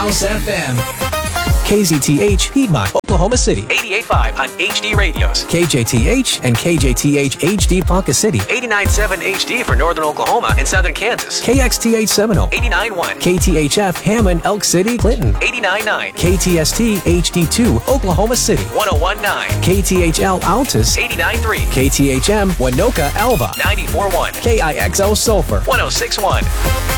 House FM. KZTH Piedmont, Oklahoma City. 88.5 on HD radios. KJTH and KJTH HD Ponca City. 89.7 HD for Northern Oklahoma and Southern Kansas. KXTH Seminole. 89.1. KTHF Hammond, Elk City, Clinton. 89.9. KTST HD2 Oklahoma City. 101.9. KTHL Altus. 89.3. KTHM Winoka Alva. 94.1. KIXO Sulphur. 106.1.